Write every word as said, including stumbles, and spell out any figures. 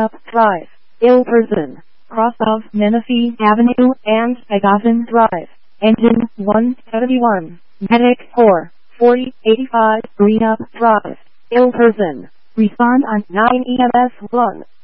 Greenup Drive, ill person, cross of Menifee Avenue and Agassiz Drive, engine one seventy-one, medic four, forty eighty-five Greenup Drive, ill person, respond on nine E M S one.